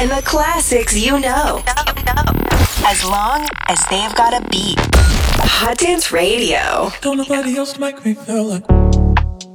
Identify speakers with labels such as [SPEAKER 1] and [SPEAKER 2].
[SPEAKER 1] and the classics you know. As long as they've got a beat. Hot Dance Radio.
[SPEAKER 2] Don't nobody else make me feel like